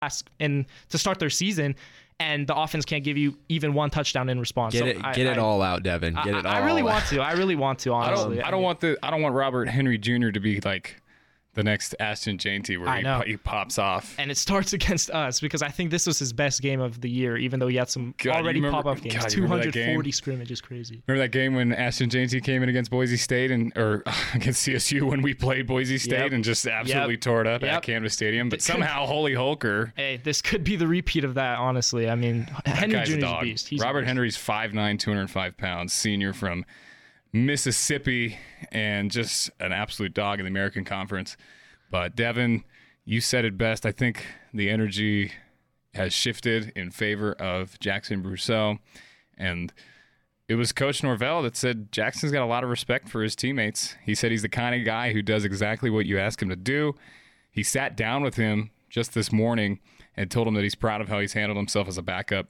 and to start their season, and the offense can't give you even one touchdown in response. Get it all out, Devin. Get it all out. I really want to, honestly. I don't want Robert Henry Jr. to be like the next Ashton Jeanty where he pops off. And it starts against us because I think this was his best game of the year, even though he had some pop-up games. 240 scrimmage is crazy. Remember that game when Ashton Jeanty came in against Boise State or against CSU when we played Boise State and just absolutely tore it up at Canvas Stadium? But somehow Holy Holker. Hey, this could be the repeat of that, honestly. I mean, Henry Jr. is a beast. Robert Henry's 5'9", 205 pounds, senior from Mississippi, and just an absolute dog in the American Conference. But Devin, you said it best. I think the energy has shifted in favor of Jackson Brousseau, and it was Coach Norvell that said Jackson's got a lot of respect for his teammates. He said he's the kind of guy who does exactly what you ask him to do. He sat down with him just this morning and told him that he's proud of how he's handled himself as a backup.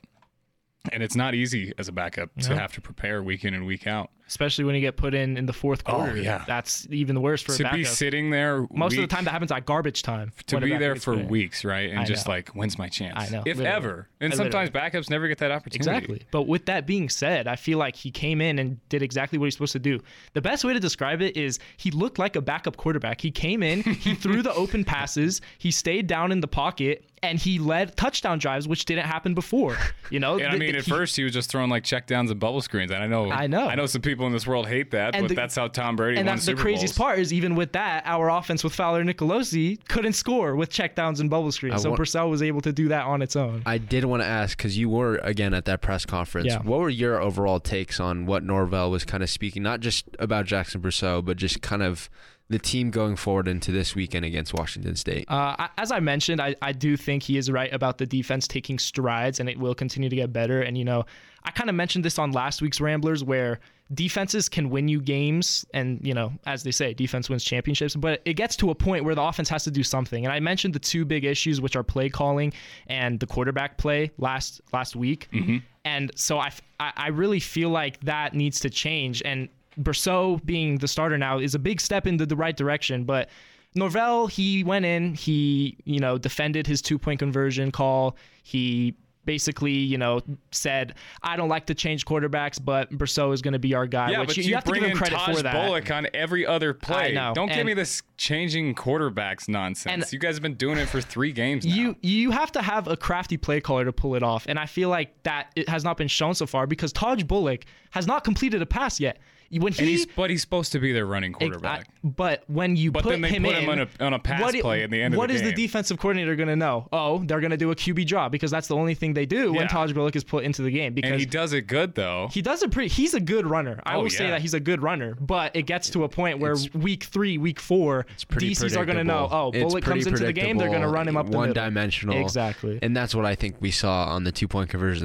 And it's not easy as a backup to have to prepare week in and week out. Especially when you get put in the fourth quarter. Oh, yeah. That's even the worst for a backup. To be sitting there most of the time that happens at garbage time. To be there for weeks, right? And just like, when's my chance? I know. If ever. And sometimes backups never get that opportunity. Exactly. But with that being said, I feel like he came in and did exactly what he's supposed to do. The best way to describe it is he looked like a backup quarterback. He came in, he threw the open passes, he stayed down in the pocket, and he led touchdown drives, which didn't happen before. You know, and at first he was just throwing like checkdowns and bubble screens. And I know some people in this world hate that, but that's how Tom Brady won Super Bowls. And the craziest part is even with that, our offense with Fowler and Nicolosi couldn't score with checkdowns and bubble screens. So Purcell was able to do that on its own. I did want to ask, because you were again at that press conference. Yeah. What were your overall takes on what Norvell was kind of speaking, not just about Jackson Brousseau, but just kind of the team going forward into this weekend against Washington State? As I mentioned, I do think he is right about the defense taking strides, and it will continue to get better. And, I kind of mentioned this on last week's Ramblers, where defenses can win you games, and, as they say, defense wins championships, but it gets to a point where the offense has to do something. And I mentioned the two big issues, which are play calling and the quarterback play last week. Mm-hmm. And so I really feel like that needs to change. And Brousseau being the starter now is a big step in the right direction, but Norvell, he went in, he, defended his 2-point conversion call. He basically, said, I don't like to change quarterbacks, but Brousseau is going to be our guy. Yeah, which you have to give him credit for that. Bullock on every other play. I know. Don't give me this changing quarterbacks nonsense. You guys have been doing it for 3 games now. You have to have a crafty play caller to pull it off, and I feel like that it has not been shown so far because Taj Bullock has not completed a pass yet. But he's supposed to be their running quarterback. But when you put him on a pass play at the end of the game. What is the defensive coordinator going to know? Oh, they're going to do a QB draw because that's the only thing they do when Taj Bullock is put into the game. Because and he does it good, though. He does it he's a good runner. I will say that he's a good runner, but it gets to a point where week 3, week 4, DCs are going to know, Bullock comes into the game, they're going to run him up the middle. One-dimensional. Exactly. And that's what I think we saw on the 2-point conversion.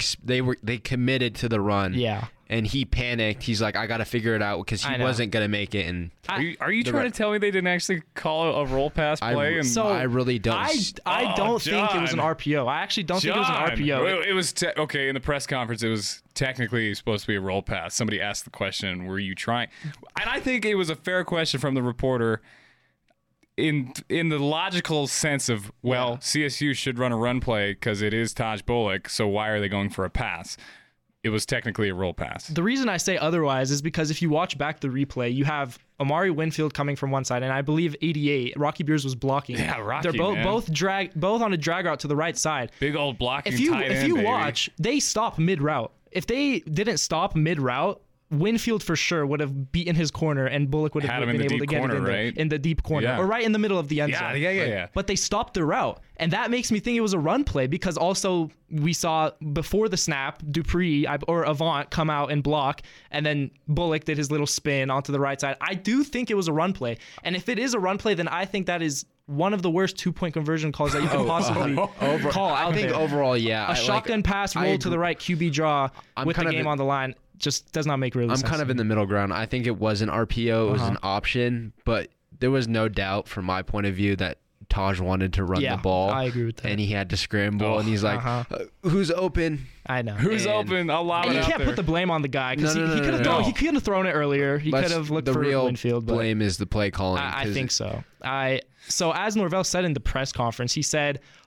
They committed to the run. Yeah. And he panicked. He's like, I got to figure it out because he wasn't going to make it. And are you trying to tell me they didn't actually call a roll pass play? I really don't. I don't think it was an RPO. I actually don't think it was an RPO. It was okay in the press conference. It was technically supposed to be a roll pass. Somebody asked the question, "Were you trying?" And I think it was a fair question from the reporter. In the logical sense of, CSU should run a run play because it is Taj Bullock. So why are they going for a pass? It was technically a roll pass. The reason I say otherwise is because if you watch back the replay, you have Amari Winfield coming from one side, and I believe 88, Rocky Beers was blocking. Yeah, Rocky, they're both on a drag route to the right side. Big old blocking tight end, If you watch, they stop mid-route. If they didn't stop mid-route, Winfield for sure would have beaten his corner, and Bullock would have been able to get it in the deep corner, or right in the middle of the end zone. Yeah. But they stopped the route, and that makes me think it was a run play because also we saw before the snap Dupree or Avant come out and block, and then Bullock did his little spin onto the right side. I do think it was a run play, and if it is a run play, then I think that is one of the worst 2-point conversion calls that you can possibly call out. I think overall, a shotgun pass roll to the right QB draw with the game on the line just does not make sense. I'm kind of in the middle ground. I think it was an RPO. It was an option, but there was no doubt from my point of view that Taj wanted to run the ball. I agree with that. And he had to scramble, and he's like, who's open? I know. Who's open? I'll lob it out there. You can't put the blame on the guy because he could have thrown it earlier. He could have looked for Winfield. The real blame is the play calling. I think so. So as Norvell said in the press conference, he said,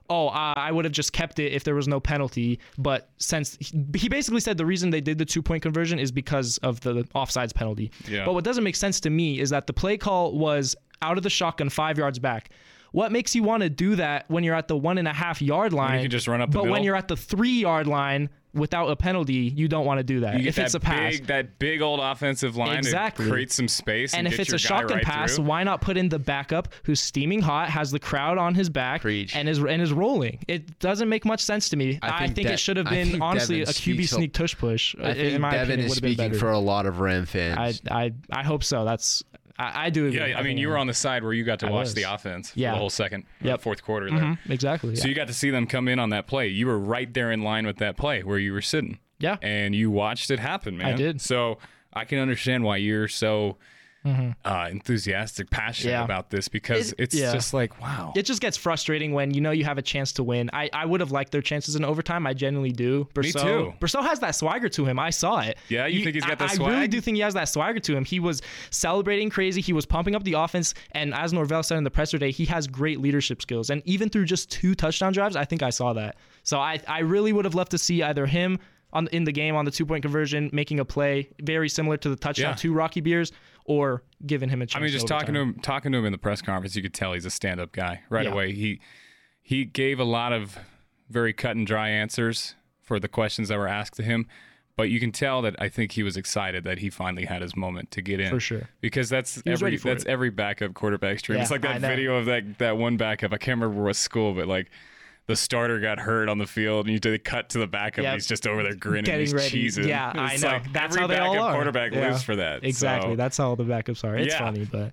I would have just kept it if there was no penalty. But since he basically said the reason they did the 2-point conversion is because of the offsides penalty. Yeah. But what doesn't make sense to me is that the play call was out of the shotgun 5 yards back. What makes you want to do that when you're at the 1.5 yard line? When you can just run up the middle? When you're at the 3 yard line without a penalty, you don't want to do that. If it's a pass, that big old offensive line to create some space, and if it's a shotgun pass, why not put in the backup who's steaming hot, has the crowd on his back, and is rolling? It doesn't make much sense to me. I think it should have been honestly a QB sneak tush push. I think Devin is speaking for a lot of Ram fans. I hope so. I do. Yeah, I mean, you were on the side where you got to watch the offense for the whole fourth quarter there. Exactly. So you got to see them come in on that play. You were right there in line with that play where you were sitting. Yeah. And you watched it happen, man. I did. So I can understand why you're so enthusiastic, passionate about this, because it's just like, wow. It just gets frustrating when you have a chance to win. I would have liked their chances in overtime. I genuinely do. Me too. Berceau has that swagger to him. I saw it. Yeah, you think he's got that swag? I really do think he has that swagger to him. He was celebrating crazy. He was pumping up the offense. And as Norvell said in the presser day, he has great leadership skills. And even through just 2 touchdown drives, I think I saw that. So I really would have loved to see either him in the game on the 2-point conversion, making a play very similar to the touchdown to Rocky Beers, or giving him a chance. I mean, just talking to him in the press conference, you could tell he's a stand-up guy right away. He gave a lot of very cut and dry answers for the questions that were asked to him, but you can tell that I think he was excited that he finally had his moment to get in. For sure. Because that's every backup quarterback's dream. It's like that video of that one backup. I can't remember what school, but like, the starter got hurt on the field, and you did a cut to the backup, and he's just over there grinning, he's cheesing. Yeah, I know. Like that's how they all are. Quarterback lives for that. Exactly. So. That's how all the backups are. It's funny, but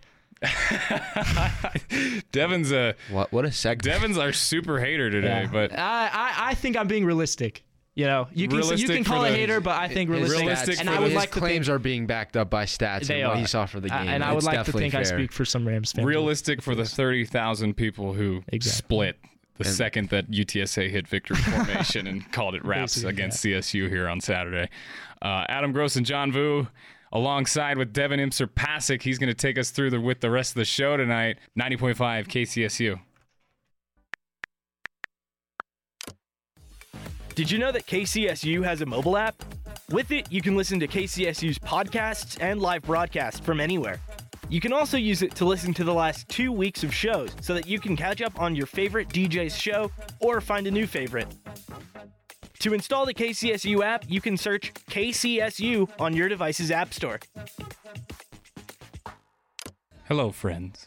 Devin's what a segment. Devin's our super hater today, but I think I'm being realistic. You can call it hater, but I think realistic. And I would like claims are being backed up by stats and what he saw for the game. And I would like to think I speak for some Rams fans. Realistic for the 30,000 people who split the second that UTSA hit victory formation and called it wraps against CSU here on Saturday. Adam Gross and John Vu, alongside with Devin Imser-Pasick. He's going to take us through with the rest of the show tonight. 90.5 KCSU. Did you know that KCSU has a mobile app? With it, you can listen to KCSU's podcasts and live broadcasts from anywhere. You can also use it to listen to the last 2 weeks of shows so that you can catch up on your favorite DJ's show or find a new favorite. To install the KCSU app, you can search KCSU on your device's app store. Hello, friends.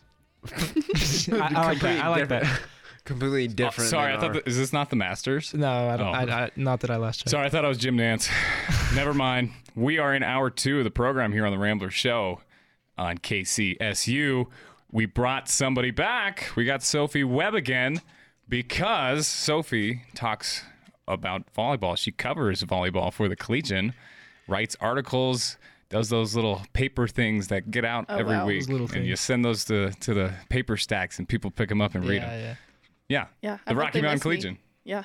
I like that. Completely different. Sorry, I thought is this not the Masters? No, I don't. Not that I last checked. Sorry, I thought it was Jim Nance. Never mind. We are in hour 2 of the program here on the Rambler Show on KCSU. We brought somebody back. We got Sophie Webb again because Sophie talks about volleyball. She covers volleyball for the Collegian, writes articles, does those little paper things that get out every week, and you send those to the paper stacks, and people pick them up and read them. Yeah. The Rocky Mountain Collegian. Yeah.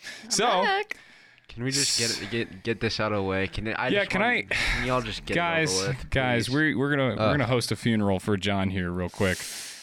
Can we just get this out of the way? Can y'all just get guys, it over with? Guys, we're gonna host a funeral for John here real quick.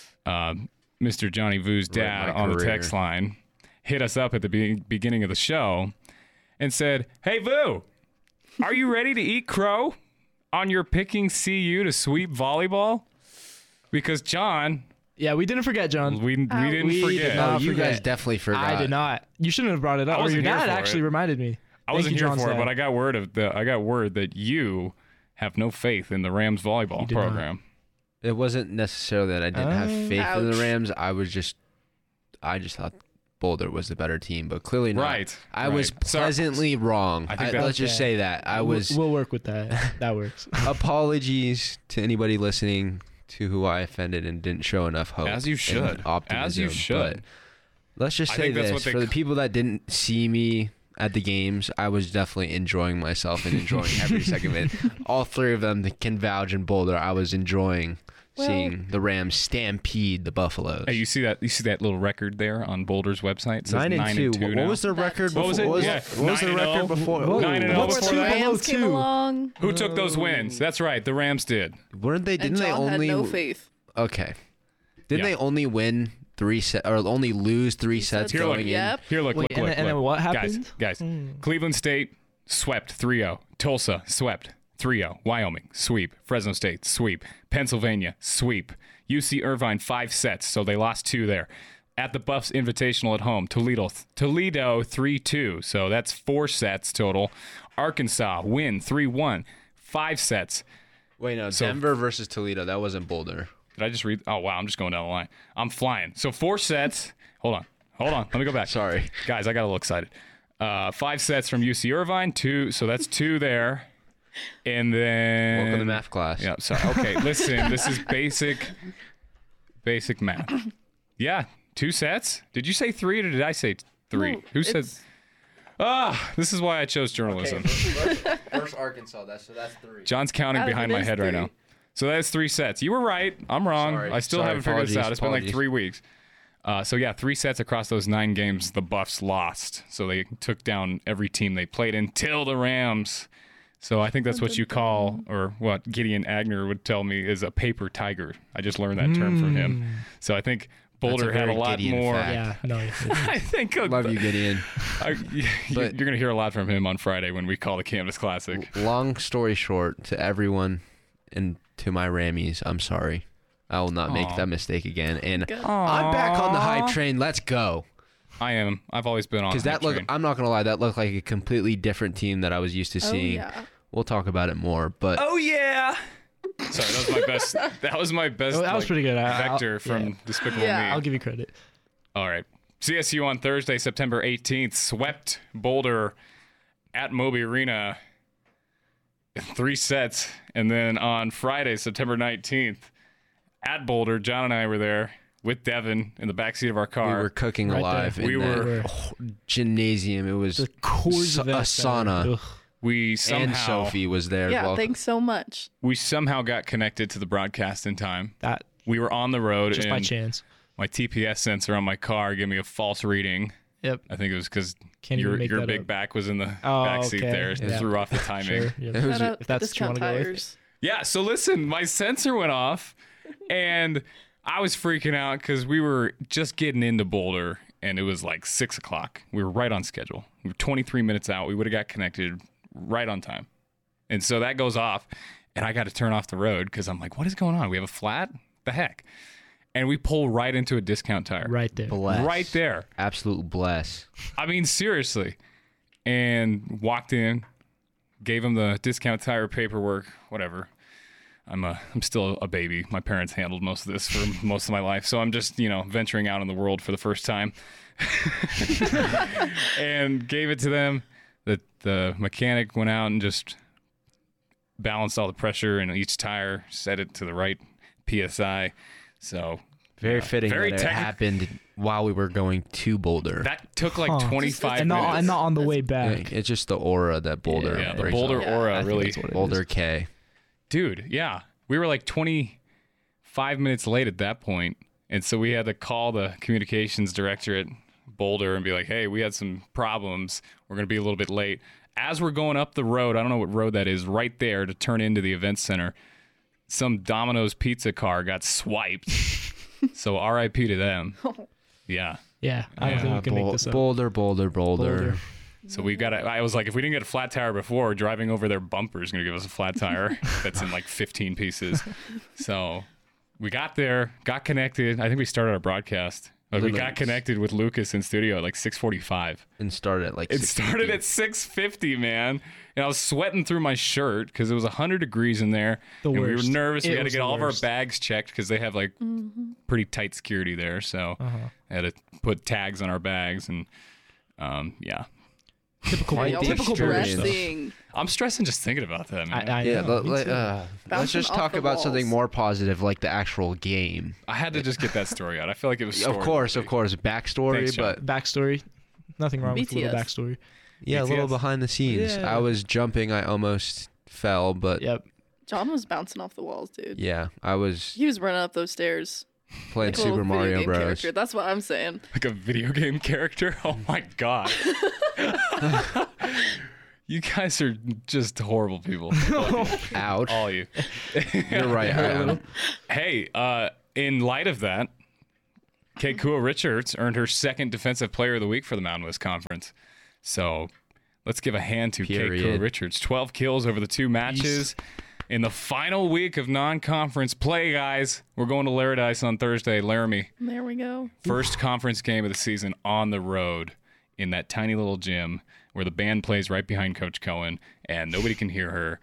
Mr. Johnny Vu's dad on the text line hit us up at the beginning of the show and said, "Hey Vu, are you ready to eat crow on your picking CU to sweep volleyball?" Because John. Yeah, we didn't forget, John. We didn't forget. No, you guys definitely forgot. I did not. You shouldn't have brought it up. Your dad actually reminded me. I wasn't here for it, but I got word that you have no faith in the Rams volleyball program. It wasn't necessarily that I didn't have faith in the Rams. I just thought Boulder was the better team, but clearly not. Right. I was pleasantly wrong. Let's just say that. We'll work with that. That works. Apologies to anybody listening to who I offended and didn't show enough hope. As you should. Optimism. But let's just say this. For the people that didn't see me at the games, I was definitely enjoying myself and enjoying every second of it. All 3 of them can vouch in Boulder. I was enjoying seeing the Rams stampede the Buffaloes. Hey, you see that little record there on Boulder's website? It says 9-2. What was the record before? What was it? What was the record before? 9-0 before that. Rams came along. Who took those wins? That's right, the Rams did. Weren't they? Didn't and John they only? had no faith. Okay. Didn't they only win 3 set or only lose 3 sets Here, going look. in. Yep. Here, look. And then what happened? Guys, Cleveland State swept 3-0. Tulsa swept 3-0. Wyoming sweep. Fresno State sweep. Pennsylvania sweep. UC Irvine 5 sets, so they lost 2 there. At the Buffs Invitational at home, Toledo 3-2, so that's 4 sets total. Arkansas win 3-1, 5 sets. Wait, no, Denver versus Toledo. That wasn't Boulder. Did I just read? Oh, wow, I'm just going down the line. I'm flying. So 4 sets. Hold on. Let me go back. Sorry. Guys, I got a little excited. 5 sets from UC Irvine, 2, so that's 2 there. And then... Welcome to math class. Yeah, sorry. Okay, listen, this is basic math. Yeah, 2 sets? Did you say 3 or did I say 3? No, Who said... this is why I chose journalism. First Arkansas, that's 3. John's counting behind my head right now. So that's 3 sets. You were right. I'm wrong. Sorry. I still haven't figured this out. It's been like 3 weeks. So yeah, 3 sets across those 9 games. The Buffs lost. So they took down every team they played until the Rams. So I think that's what you call, or what Gideon Agner would tell me, is a paper tiger. I just learned that term from him. So I think Boulder had a lot Gideon more. fact. Yeah, no. I think Love you, Gideon. you're going to hear a lot from him on Friday when we call the Canvas Classic. Long story short, to everyone and to my Rammies, I'm sorry. I will not make that mistake again. And I'm back on the hype train. Let's go. I am. I've always been on. Because I'm not gonna lie, that looked like a completely different team that I was used to seeing. Yeah. We'll talk about it more, but yeah. Sorry, that was my best. That was my best. That was pretty good. Vector from Despicable Me. I'll give you credit. All right. CSU on Thursday, September 18th, swept Boulder at Moby Arena in 3 sets, and then on Friday, September 19th, at Boulder, John and I were there with Devin in the backseat of our car. we were cooking Right alive there. in We that were- gymnasium. It was The Coors a Event sauna. Center. Ugh. We somehow and Sophie was there. Yeah, Welcome. thanks so much. we somehow got connected to the broadcast in time. That We were on the road, just and by chance. my TPS sensor on my car gave me a false reading. Yep. I think it was because Can't even make your that big up. back was in the Oh, back seat okay. there. It Yeah. threw off the timing. Sure. Yeah. It was- Shout out if that's what you Discount wanna go with. Tires. Yeah, so listen, my sensor went off, and I was freaking out because we were just getting into Boulder, and it was like 6 o'clock. We were right on schedule. We were 23 minutes out. We would have got connected right on time. And so that goes off, and I got to turn off the road because I'm like, what is going on? We have a flat? The heck? And we pull right into a Discount Tire. Right there. Bless. Right there. Absolute bless. I mean, seriously. And walked in, gave him the Discount Tire paperwork, whatever. I'm still a baby. My parents handled most of this for most of my life, so I'm just, venturing out in the world for the first time. And gave it to them. The mechanic went out and just balanced all the pressure in each tire, set it to the right PSI. So Very fitting very that it happened while we were going to Boulder. that took like 25 and minutes. not on the way Yeah, back. it's just the aura that Boulder. Yeah, the brings Boulder up. Yeah, aura I think really. that's what it Boulder is. K. Dude, yeah. We were like 25 minutes late at that point. And so we had to call the communications director at Boulder and be like, hey, we had some problems. We're going to be a little bit late. As we're going up the road, I don't know what road that is, right there to turn into the event center, some Domino's pizza car got swiped. So RIP to them. Yeah. Yeah, I don't think we can make this up. Boulder. So we've got I was like, if we didn't get a flat tire before, driving over their bumper is going to give us a flat tire that's in like 15 pieces. So we got there, got connected. I think we started our broadcast. But we got connected with Lucas in studio at like 6:45. And started at like It 6:50. started at 6:50, man. And I was sweating through my shirt because it was 100 degrees in there. The and worst. we were nervous. We It had to was get the all of our worst. bags checked because they have like pretty tight security there. So I had to put tags on our bags. And yeah. Typical Quite Y'all the were experience. stressing. I'm stressing just thinking about that, man. I Yeah, know, me too. let's Bouncing just off talk the about something walls. more positive, like the actual game. I had to just get that story out. I feel like it was Of course, backstory, Thanks, John. but Backstory. Nothing wrong with a little BTS. backstory. yeah, a little BTS. behind the scenes. Yeah. I was jumping, I almost fell, but Yep. John was bouncing off the walls, dude. yeah, I was He was running up those stairs. playing Like a little Super video Mario game Bros. character. That's what I'm saying. Like a video game character? Oh my God. You guys are just horrible people. Ouch! All you. You're right. I am. Hey, in light of that, Kekua Richards earned her second Defensive Player of the Week for the Mountain West Conference. So let's give a hand to Kekua Richards. 12 kills over the 2 matches. In the final week of non-conference play, guys, we're going to Laradice on Thursday. Laramie. There we go. First conference game of the season on the road in that tiny little gym where the band plays right behind Coach Cohen and nobody can hear her.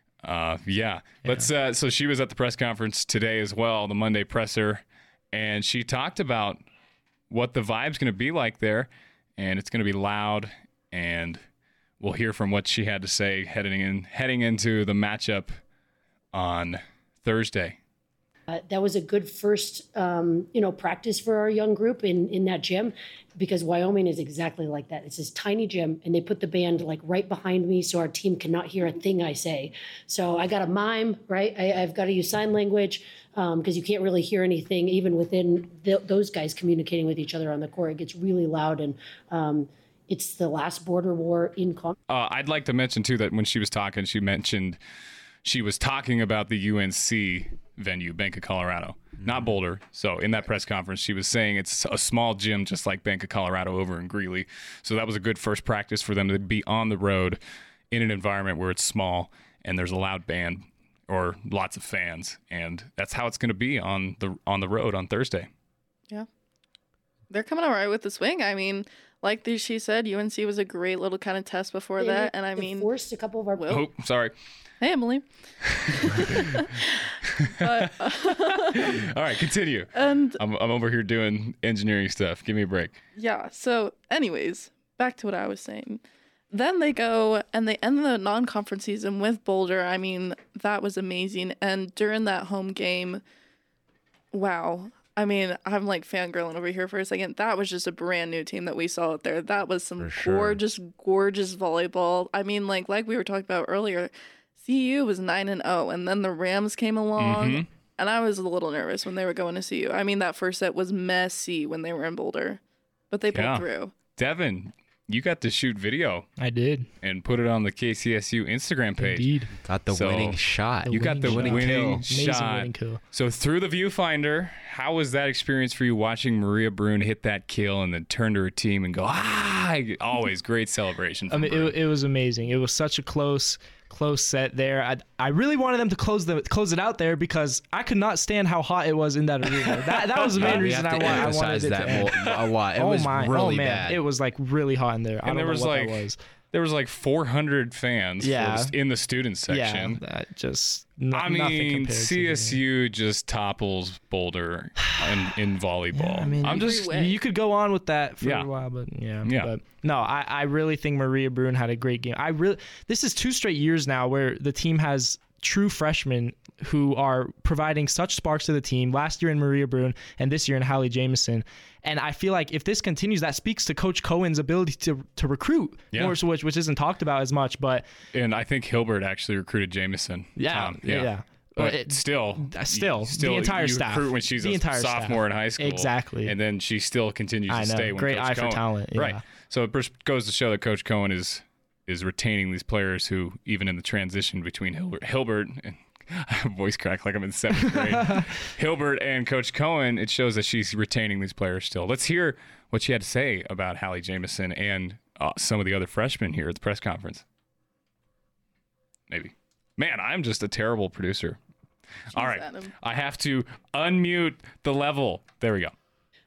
So she was at the press conference today as well, the Monday presser, and she talked about what the vibe's going to be like there, and it's going to be loud, and we'll hear from what she had to say heading into the matchup on Thursday. That was a good first, practice for our young group in that gym, because Wyoming is exactly like that. It's this tiny gym, and they put the band like right behind me, so our team cannot hear a thing I say. So I got to mime, right? I've got to use sign language because you can't really hear anything, even within those guys communicating with each other on the court. It gets really loud, and it's the last border war in. I'd like to mention too that when she was talking, she mentioned she was talking about the UNC venue, Bank of Colorado, not Boulder. So in that press conference, she was saying it's a small gym just like Bank of Colorado over in Greeley. So that was a good first practice for them to be on the road in an environment where it's small and there's a loud band or lots of fans. And that's how it's going to be on the road on Thursday. Yeah. They're coming all right with the swing. I mean, like she said, UNC was a great little kind of test before that. And I mean, forced a couple of our. Oh, sorry. Hey, Emily. All right, continue. And I'm over here doing engineering stuff. Give me a break. Yeah. So anyways, back to what I was saying. Then they go and they end the non-conference season with Boulder. I mean, that was amazing. And during that home game, wow. I mean, I'm like fangirling over here for a second. That was just a brand new team that we saw out there. That was some gorgeous, gorgeous volleyball. I mean, like we were talking about earlier, CU was 9-0, and then the Rams came along, and I was a little nervous when they were going to CU. I mean, that first set was messy when they were in Boulder, but they pulled through. Devin, you got to shoot video. I did. And put it on the KCSU Instagram page. Indeed. Got the winning shot. You got the winning shot. Winning kill. So through the viewfinder, how was that experience for you watching Maria Brune hit that kill and then turn to her team and go, always great celebration. I mean, it was amazing. It was such a close set there. I really wanted them to close it out there because I could not stand how hot it was in that arena. That was the main reason I wanted it to end. A lot. It was really bad. It was like really hot in there. And there was like 400 fans in the student section. Yeah, that just CSU just topples Boulder in volleyball. Yeah, I mean, you could go on with that for a while, but But no, I really think Maria Brune had a great game. This is 2 straight years now where the team has true freshmen who are providing such sparks to the team. Last year in Maria Brune and this year in Hallie Jamison. And I feel like if this continues, that speaks to Coach Cohen's ability to recruit more, which isn't talked about as much. And I think Hilbert actually recruited Jamison. Yeah. But still, the entire staff. Recruit when she's a sophomore in high school. Exactly. And then she still continues to stay. When Great Coach eye Cohen, for talent. Yeah. Right. So it goes to show that Coach Cohen is retaining these players who, even in the transition between Hilbert and voice crack like I'm in 7th grade. Hilbert and Coach Cohen, it shows that she's retaining these players still. Let's hear what she had to say about Hallie Jamison and some of the other freshmen here at the press conference. Maybe. Man, I'm just a terrible producer. Jeez, all right. Adam. I have to unmute the level. There we go.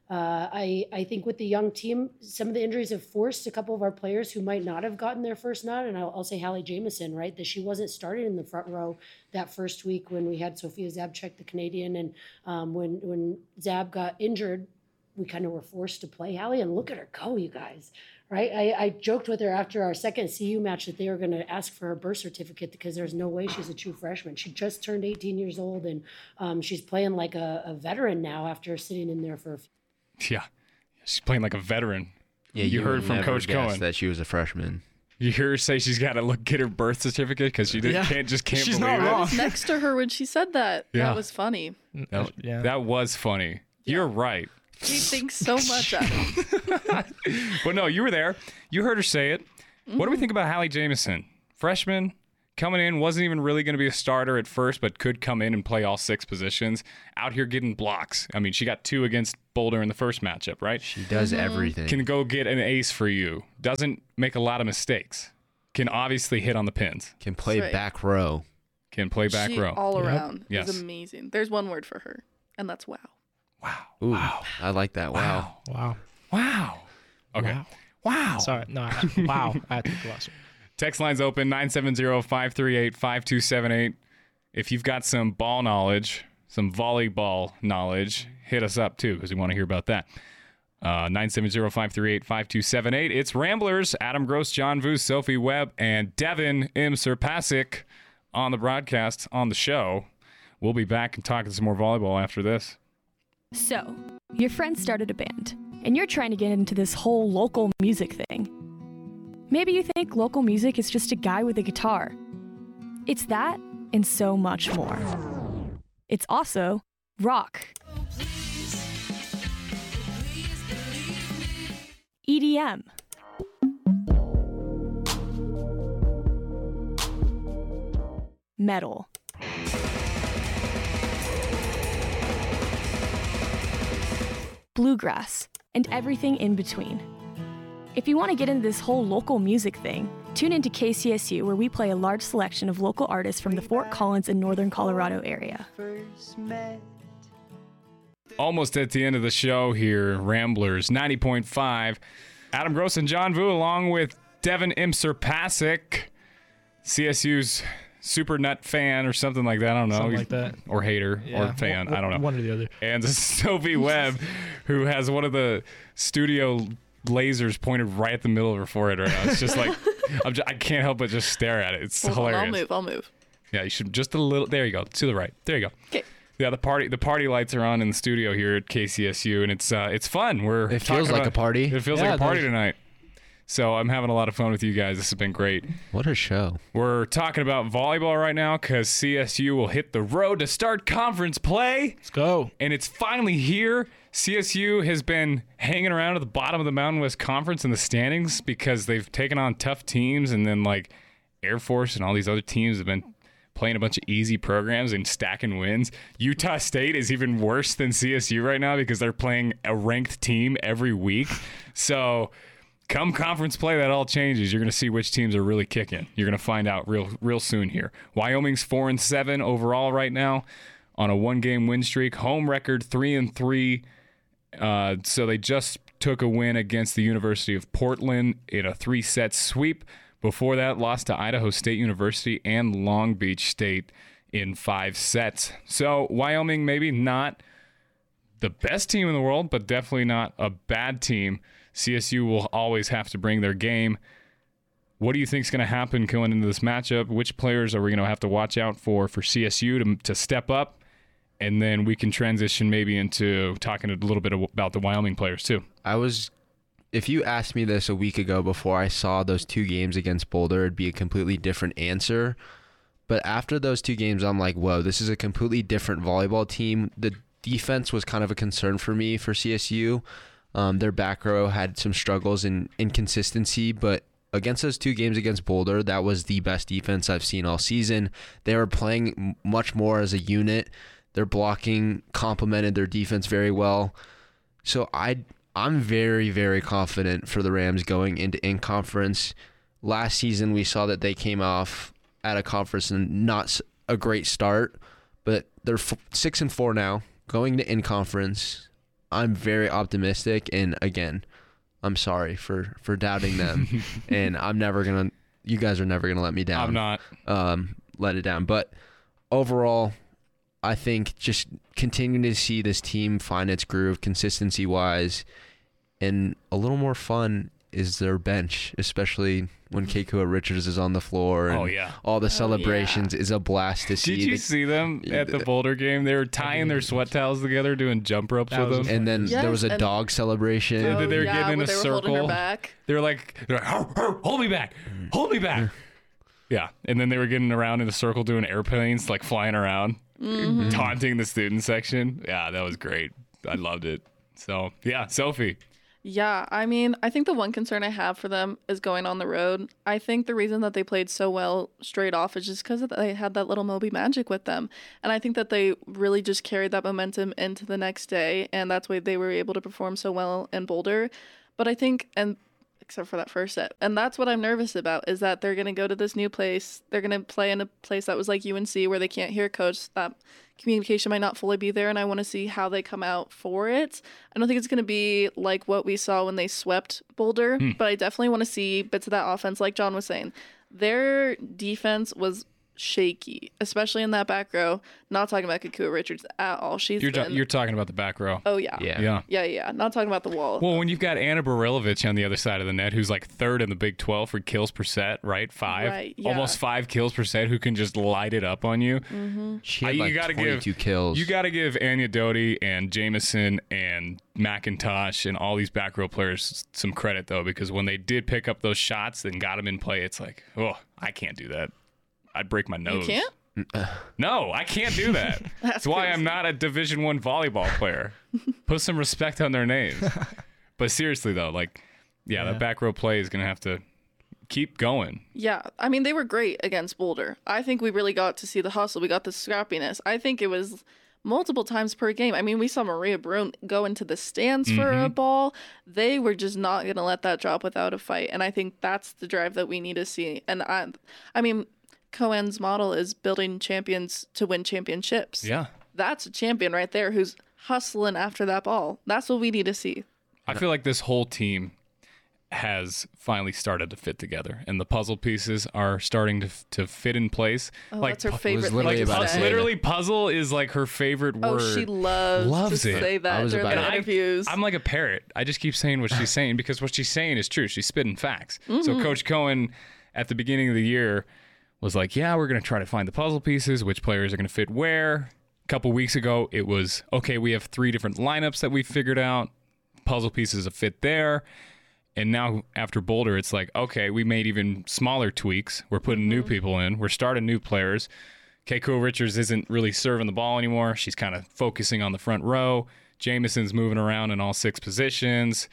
I think with the young team, some of the injuries have forced a couple of our players who might not have gotten their first nod. And I'll say Hallie Jamison, right? That she wasn't started in the front row that first week when we had Sophia Zabchek, the Canadian. And when Zab got injured, we kind of were forced to play Hallie. And look at her go, you guys, right? I joked with her after our second CU match that they were going to ask for her birth certificate because there's no way she's a true freshman. She just turned 18 years old, and she's playing like a veteran now after sitting in there for a few. Yeah, she's playing like a veteran. Yeah, you heard from Coach Cohen that she was a freshman. You hear her say she's got to get her birth certificate because she can't She's believe not it. wrong. I was next to her when she said that. Yeah. That was funny. That was funny. Yeah. You're right. She thinks so much of it. But no, you were there. You heard her say it. Mm-hmm. What do we think about Hallie Jamison? Freshman, coming in, wasn't even really going to be a starter at first, but could come in and play all 6 positions. Out here getting blocks. I mean, she got 2 against Boulder in the first matchup, right? She does everything. Can go get an ace for you. Doesn't make a lot of mistakes. Can obviously hit on the pins. Can play back row. Can play back row. All around. Yes. Is amazing. There's one word for her, and that's wow. Wow. Ooh, wow. I like that. Wow. Wow. Okay. Wow. Sorry. No, wow. I had to gloss it. Text line's open, 970-538-5278. If you've got some ball knowledge, some volleyball knowledge, hit us up too, because we want to hear about that. 970-538-5278. It's Ramblers. Adam Gross, John Vu, Sophie Webb, and Devin M. Serpasic on the broadcast, on the show. We'll be back and talking some more volleyball after this. So, your friend started a band, and you're trying to get into this whole local music thing. Maybe you think local music is just a guy with a guitar. It's that and so much more. It's also rock, EDM, metal, bluegrass, and everything in between. If you want to get into this whole local music thing, tune into KCSU, where we play a large selection of local artists from the Fort Collins and Northern Colorado area. Almost at the end of the show here, Ramblers 90.5. Adam Gross and John Vu, along with Devin M. Serpasic, CSU's super nut fan or something like that. I don't know. Something like that. Or hater or fan. I don't know. One or the other. And Sophie Webb, who has one of the studio lasers pointed right at the middle of her forehead right now. It's just like, I can't help but just stare at it. It's hilarious. I'll move. Yeah, you should just a little. There you go. To the right. There you go. Okay. Yeah, the party lights are on in the studio here at KCSU, and it's fun. It feels like a party. It feels like a party tonight. So I'm having a lot of fun with you guys. This has been great. What a show. We're talking about volleyball right now because CSU will hit the road to start conference play. Let's go. And it's finally here. CSU has been hanging around at the bottom of the Mountain West Conference in the standings because they've taken on tough teams, and then like Air Force and all these other teams have been playing a bunch of easy programs and stacking wins. Utah State is even worse than CSU right now because they're playing a ranked team every week. So come conference play, that all changes. You're going to see which teams are really kicking. You're going to find out real soon here. Wyoming's 4-7 overall right now on a 1-game win streak. Home record 3-3. So they just took a win against the University of Portland in a 3-set sweep. Before that, lost to Idaho State University and Long Beach State in 5 sets. So Wyoming maybe not the best team in the world, but definitely not a bad team. CSU will always have to bring their game. What do you think is going to happen going into this matchup? Which players are we going to have to watch out for CSU to step up? And then we can transition maybe into talking a little bit about the Wyoming players too. If you asked me this a week ago before I saw those 2 games against Boulder, it'd be a completely different answer. But after those 2 games, I'm like, whoa, this is a completely different volleyball team. The defense was kind of a concern for me for CSU. Their back row had some struggles in inconsistency, but against those 2 games against Boulder, that was the best defense I've seen all season. They were playing much more as a unit. Their blocking complemented their defense very well. So I'm very, very confident for the Rams going into in-conference. Last season, we saw that they came off at a conference and not a great start, but they're 6-4 now, going to in-conference. I'm very optimistic, and again, I'm sorry for doubting them, and you guys are never gonna let me down. I'm not. Let it down, but overall, I think just continuing to see this team find its groove consistency-wise, and a little more fun is their bench, especially when Keikoa Richards is on the floor. And all the celebrations is a blast to see. Did you see them at the Boulder game? They were tying their sweat towels together, doing jump ropes with them. And then there was a dog celebration. They were getting in a circle. They were like, hold me back. Hold me back. Yeah. And then they were getting around in a circle doing airplanes, like flying around, taunting the student section. Yeah, that was great. I loved it. So, yeah, Sophie. Yeah, I mean, I think the one concern I have for them is going on the road. I think the reason that they played so well straight off is just because they had that little Moby magic with them. And I think that they really just carried that momentum into the next day, and that's why they were able to perform so well in Boulder. But I think, and except for that first set, and that's what I'm nervous about, is that they're going to go to this new place. They're going to play in a place that was like UNC where they can't hear coach. That communication might not fully be there, and I want to see how they come out for it. I don't think it's going to be like what we saw when they swept Boulder, but I definitely want to see bits of that offense. Like John was saying, their defense was shaky, especially in that back row. Not talking about Kakua Richards at all. You're talking about the back row. Oh, yeah. Yeah. Not talking about the wall. Well, when you've got Anna Barilovic on the other side of the net, who's like third in the Big 12 for kills per set, right? Almost 5 kills per set, who can just light it up on you. Mm-hmm. She had like 22 kills. You got to give Anya Doty and Jameson and McIntosh and all these back row players some credit, though, because when they did pick up those shots and got them in play, it's like, oh, I can't do that. I'd break my nose. You can't? No, I can't do that. That's why I'm not a Division I volleyball player. Put some respect on their names. But seriously, though, that back row play is going to have to keep going. Yeah. I mean, they were great against Boulder. I think we really got to see the hustle. We got the scrappiness. I think it was multiple times per game. I mean, we saw Maria Brune go into the stands for a ball. They were just not going to let that drop without a fight. And I think that's the drive that we need to see. And I mean, Cohen's model is building champions to win championships. Yeah. That's a champion right there who's hustling after that ball. That's what we need to see. I feel like this whole team has finally started to fit together, and the puzzle pieces are starting to fit in place. Oh, that's her favorite literally thing to about say. Literally, puzzle is like her favorite word. Oh, she loves to it. say that during the interviews. I'm like a parrot. I just keep saying what she's saying because what she's saying is true. She's spitting facts. So Coach Cohen, at the beginning of the year, was like, yeah, we're going to try to find the puzzle pieces, which players are going to fit where. A couple weeks ago, it was, okay, we have 3 different lineups that we figured out. Puzzle pieces a fit there. And now after Boulder, it's like, okay, we made even smaller tweaks. We're putting new people in. We're starting new players. Kakua Richards isn't really serving the ball anymore. She's kind of focusing on the front row. Jameson's moving around in all 6 positions.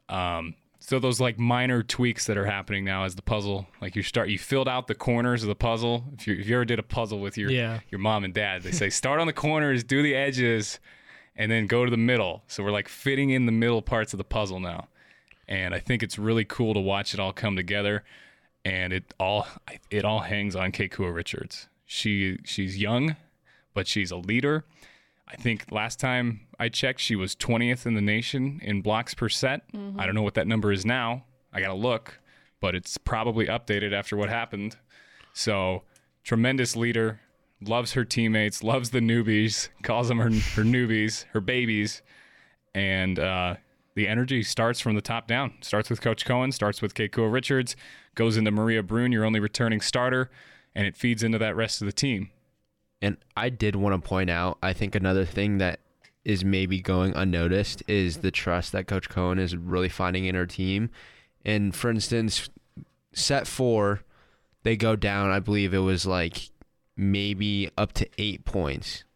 So those like minor tweaks that are happening now as the puzzle, like you filled out the corners of the puzzle. If you ever did a puzzle with your mom and dad, they say start on the corners, do the edges, and then go to the middle. So we're like fitting in the middle parts of the puzzle now. And I think it's really cool to watch it all come together. And it all hangs on Kakua Richards. She's young, but she's a leader. I think last time I checked, she was 20th in the nation in blocks per set. I don't know what that number is now. I got to look, but it's probably updated after what happened. So tremendous leader, loves her teammates, loves the newbies, calls them her newbies, her babies. And the energy starts from the top down. Starts with Coach Cohen, starts with Kakua Richards, goes into Maria Brune, your only returning starter, and it feeds into that rest of the team. And I did want to point out, I think another thing that is maybe going unnoticed is the trust that Coach Cohen is really finding in her team. And for instance, set 4, they go down, I believe it was like maybe up to 8 points.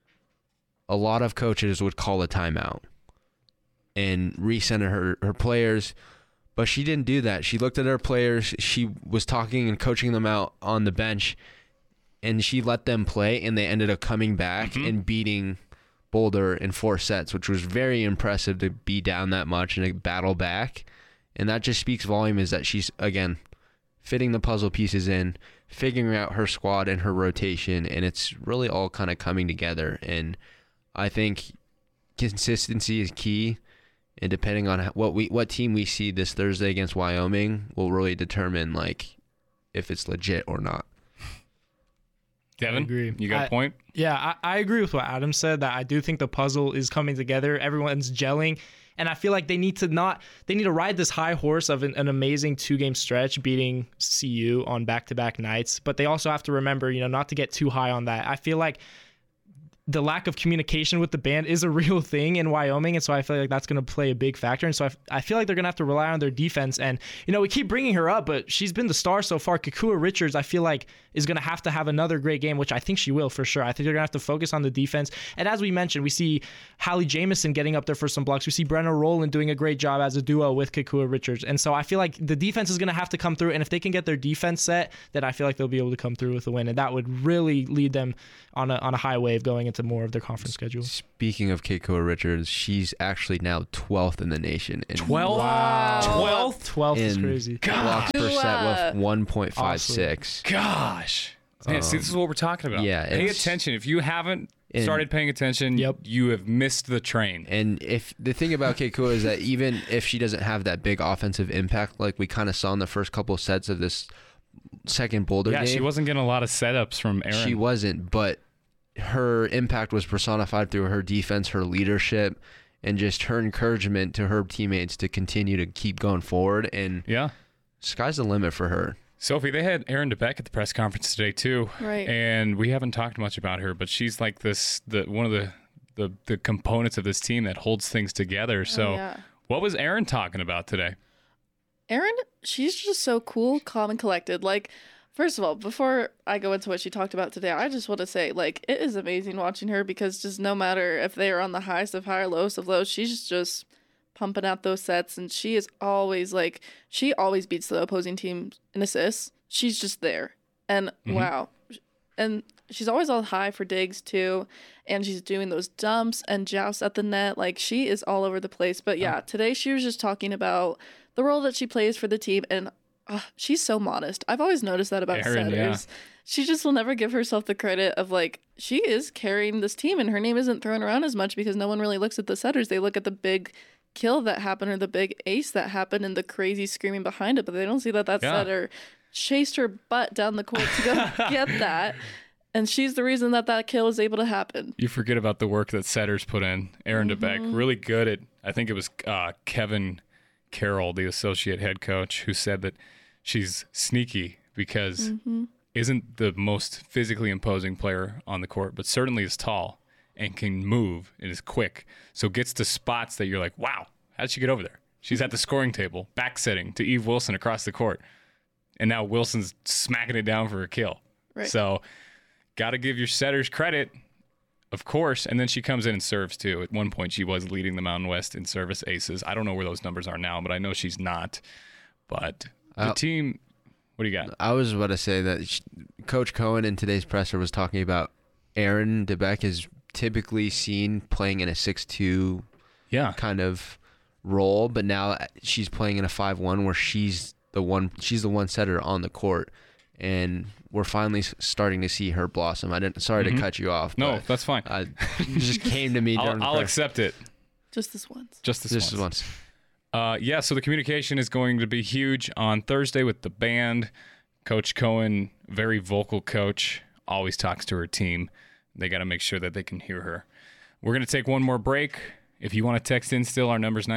A lot of coaches would call a timeout and recenter her players, but she didn't do that. She looked at her players, she was talking and coaching them out on the bench, and she let them play, and they ended up coming back and beating Boulder in 4 sets, which was very impressive to be down that much and to battle back. And that just speaks volume, is that she's, again, fitting the puzzle pieces in, figuring out her squad and her rotation, and it's really all kind of coming together. And I think consistency is key, and depending on what team we see this Thursday against Wyoming will really determine like if it's legit or not. Devin, agree. You got a point? Yeah, I agree with what Adam said, that I do think the puzzle is coming together. Everyone's gelling. And I feel like they need to ride this high horse of an amazing 2-game stretch beating CU on back-to-back nights. But they also have to remember, not to get too high on that. I feel like the lack of communication with the band is a real thing in Wyoming. And so I feel like that's going to play a big factor. And so I feel like they're going to have to rely on their defense. And, we keep bringing her up, but she's been the star so far. Kekua Richards, I feel like, is going to have another great game, which I think she will for sure. I think they're going to have to focus on the defense. And as we mentioned, we see Hallie Jamison getting up there for some blocks. We see Brenna Rowland doing a great job as a duo with Kekua Richards. And so I feel like the defense is going to have to come through. And if they can get their defense set, then I feel like they'll be able to come through with a win. And that would really lead them on a high wave going into more of their conference schedule. Speaking of Kekua Richards, she's actually now 12th in the nation. 12th? Wow. 12th? 12th is crazy. Blocks per set with 1.56. Gosh. Man, see, this is what we're talking about. Yeah, Pay attention. If you haven't started paying attention, you have missed the train. And if the thing about Kekua is that even if she doesn't have that big offensive impact like we kind of saw in the first couple of sets of this second Boulder game. Yeah, she wasn't getting a lot of setups from Erin. She wasn't, but her impact was personified through her defense, her leadership, and just her encouragement to her teammates to continue to keep going forward. And sky's the limit for her. Sophie, they had Erin DeBeck at the press conference today too, right? And we haven't talked much about her, but she's like one of the components of this team that holds things together. So, what was Erin talking about today? Erin, she's just so cool, calm, and collected. Like, first of all, before I go into what she talked about today, I just want to say, like, it is amazing watching her because just no matter if they are on the highest of high or lowest of lows, she's just pumping out those sets, and she is always she always beats the opposing team in assists. She's just there, and wow, and she's always on high for digs too, and she's doing those dumps and jousts at the net. Like, she is all over the place. But today she was just talking about the role that she plays for the team, and she's so modest. I've always noticed that about Erin, setters. She just will never give herself the credit of, like, she is carrying this team, and her name isn't thrown around as much because no one really looks at the setters. They look at the big kill that happened or the big ace that happened and the crazy screaming behind it, but they don't see that setter chased her butt down the court to go get that. And she's the reason that kill is able to happen. You forget about the work that setters put in. Erin DeBeck, really good at, I think it was Kevin Carroll, the associate head coach, who said that she's sneaky because isn't the most physically imposing player on the court, but certainly is tall and can move and is quick. So gets to spots that you're like, wow, how did she get over there? She's at the scoring table, back setting to Eve Wilson across the court. And now Wilson's smacking it down for a kill. Right. So got to give your setters credit, of course. And then she comes in and serves too. At one point, she was leading the Mountain West in service aces. I don't know where those numbers are now, but I know she's not. But the team, what do you got? I was about to say that Coach Cohen in today's presser was talking about Erin DeBeck is typically seen playing in a 6'2" kind of role, but now she's playing in a 5'1" where she's the one setter on the court, and we're finally starting to see her blossom. Sorry to cut you off. No, that's fine. It just came to me. I'll accept it. Just this once. Just this once. So the communication is going to be huge on Thursday with the band. Coach Cohen, very vocal coach, always talks to her team. They got to make sure that they can hear her. We're going to take one more break. If you want to text in still, our number is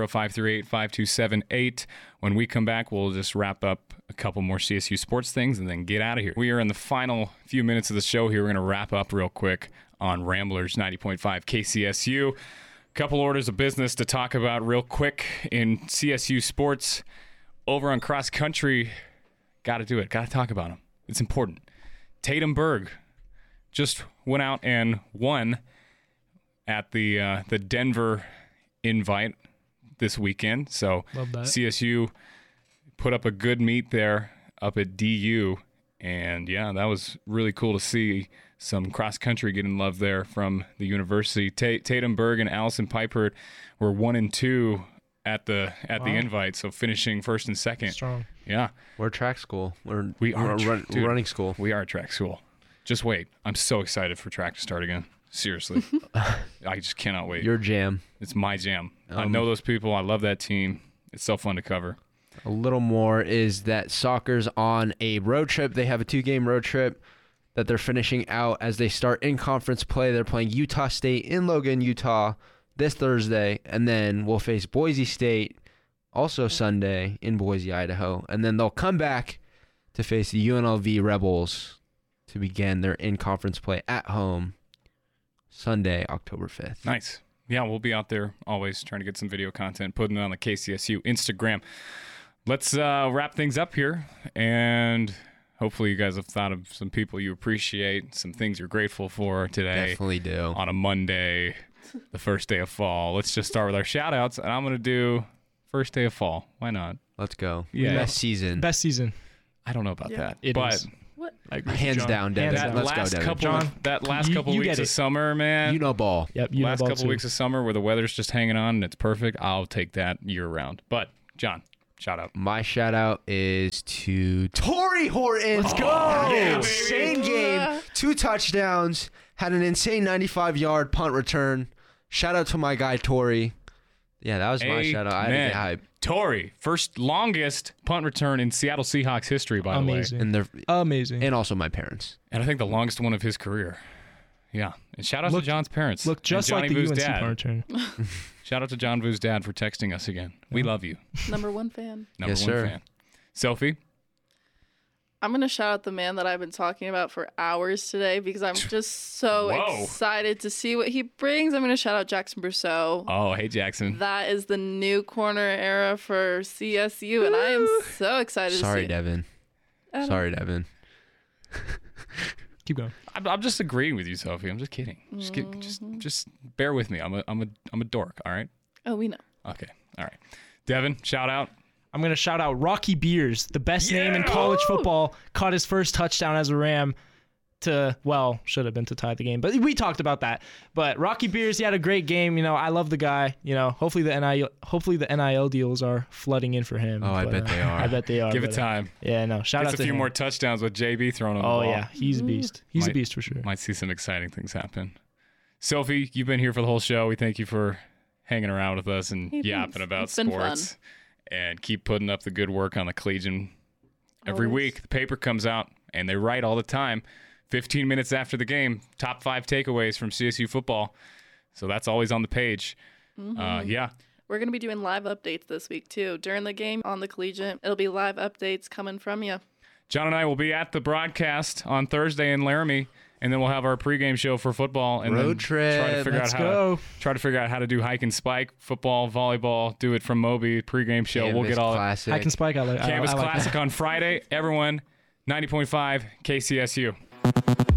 970-538-5278. When we come back, we'll just wrap up a couple more CSU sports things and then get out of here. We are in the final few minutes of the show here. We're going to wrap up real quick on Ramblers 90.5 KCSU. A couple orders of business to talk about real quick in CSU sports. Over on cross country, got to do it. Got to talk about them. It's important. Tatum Berg just went out and won at the Denver invite this weekend. So CSU put up a good meet there up at DU. And, that was really cool to see some cross-country getting love there from the university. Tatum Berg and Allison Piper were 1 and 2 at the invite, so finishing first and second. Strong. Yeah. We're a track school. We're running school. We are a track school. Just wait. I'm so excited for track to start again. Seriously. I just cannot wait. Your jam. It's my jam. I know those people. I love that team. It's so fun to cover. A little more is that soccer's on a road trip. They have a 2-game road trip that they're finishing out as they start in conference play. They're playing Utah State in Logan, Utah this Thursday, and then we'll face Boise State also Sunday in Boise, Idaho. And then they'll come back to face the UNLV Rebels to begin their in-conference play at home Sunday, October 5th. Nice. Yeah, we'll be out there always trying to get some video content, putting it on the KCSU Instagram. Let's wrap things up here, and hopefully you guys have thought of some people you appreciate, some things you're grateful for today. Definitely do. On a Monday, the first day of fall. Let's just start with our shout-outs, and I'm going to do first day of fall. Why not? Let's go. Yeah. Best season. Best season. I don't know about that. It but is. What? I agree. Hands down, Devin. Hands down. Let's go, Devin. That last couple you weeks get of it. summer, man. You know ball. Yep. You last know ball couple too. weeks of summer where the weather's just hanging on and it's perfect. I'll take that year round. But, John, shout out. My shout out is to Torrey Horton. Let's go. Insane game. 2 touchdowns. Had an insane 95-yard punt return. Shout out to my guy, Torrey. Yeah, that was my shout out. I had to get hype. Torrey, first longest punt return in Seattle Seahawks history, by the way. Amazing. And also my parents. And I think the longest one of his career. Yeah. And shout out to John's parents. Look just and like the Johnny UNC Vu's dad. punt return. Shout out to John Vu's dad for texting us again. We love you. Number 1 fan. Number Yes, one sir. fan. Sophie? I'm going to shout out the man that I've been talking about for hours today because I'm just so Whoa. excited to see what he brings. I'm going to shout out Jackson Brousseau. Oh, hey, Jackson. That is the new corner era for CSU, and I am so excited to see it. Devin. Sorry, Devin. Keep going. I'm just agreeing with you, Sophie. I'm just kidding. Just bear with me. I'm a dork, all right? Oh, we know. Okay. All right. Devin, shout out. I'm going to shout out Rocky Beers, the best name in college football, caught his first touchdown as a Ram should have been to tie the game, but we talked about that. But Rocky Beers, he had a great game. You know, I love the guy. You know, hopefully the NIL deals are flooding in for him. Oh, I bet they are. I bet they are. Give it time. Yeah, no. Shout out Gets to a few him. more touchdowns with JB thrown on the ball. Oh, yeah. He's a beast. He's a beast for sure. Might see some exciting things happen. Sophie, you've been here for the whole show. We thank you for hanging around with us and Hey, yapping thanks. about It's been sports. And keep putting up the good work on the Collegian. Every Always. week, the paper comes out, and they write all the time. 15 minutes after the game, top 5 takeaways from CSU football. So that's always on the page. Yeah. We're going to be doing live updates this week, too. During the game on the Collegiate, it'll be live updates coming from you. John and I will be at the broadcast on Thursday in Laramie, and then we'll have our pregame show for football. And Road then trip. Try to figure out how to do hike and spike, football, volleyball, do it from Moby, pregame show. We'll get all classic. I can spike. I like Canvas I like Classic that. on Friday. Everyone, 90.5 KCSU.